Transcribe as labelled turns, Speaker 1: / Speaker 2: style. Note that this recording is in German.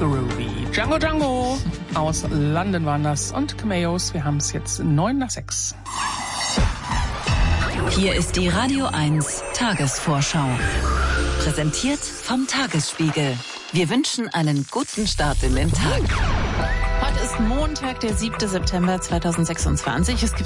Speaker 1: groovy. Django Django aus London waren das und Cameos. Wir haben es jetzt 5:09.
Speaker 2: Hier ist die Radio 1 Tagesvorschau. Präsentiert vom Tagesspiegel. Wir wünschen einen guten Start in den Tag.
Speaker 3: Heute ist Montag, der 7. September 2026. Es gibt